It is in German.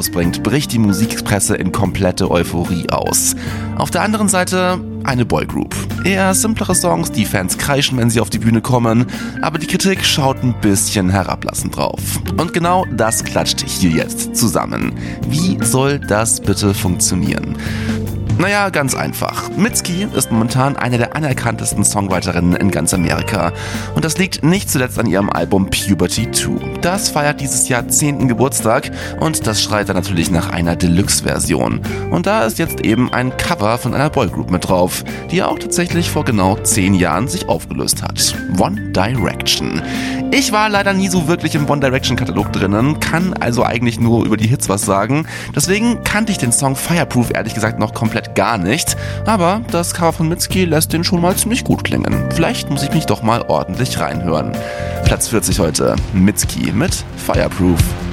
herausbringt, bricht die Musikpresse in komplette Euphorie aus. Auf der anderen Seite eine Boygroup. Eher simplere Songs, die Fans kreischen, wenn sie auf die Bühne kommen, aber die Kritik schaut ein bisschen herablassend drauf. Und genau das klatscht hier jetzt zusammen. Wie soll das bitte funktionieren? Naja, ganz einfach. Mitski ist momentan eine der anerkanntesten Songwriterinnen in ganz Amerika. Und das liegt nicht zuletzt an ihrem Album Puberty 2. Das feiert dieses Jahr 10. Geburtstag und das schreit dann natürlich nach einer Deluxe-Version. Und da ist jetzt eben ein Cover von einer Boygroup mit drauf, die auch tatsächlich vor genau 10 Jahren sich aufgelöst hat. One Direction. Ich war leider nie so wirklich im One Direction-Katalog drinnen, kann also eigentlich nur über die Hits was sagen. Deswegen kannte ich den Song Fireproof ehrlich gesagt noch komplett gar nicht, aber das Cover von Mitski lässt den schon mal ziemlich gut klingen. Vielleicht muss ich mich doch mal ordentlich reinhören. Platz 40 heute, Mitski mit Fireproof.